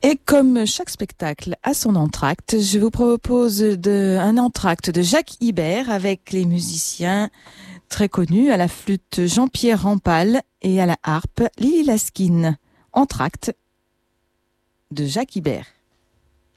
Et comme chaque spectacle a son entracte, je vous propose un entracte de Jacques Ibert avec les musiciens très connus à la flûte Jean-Pierre Rampal et à la harpe Lily Laskin. Entracte de Jacques Ibert.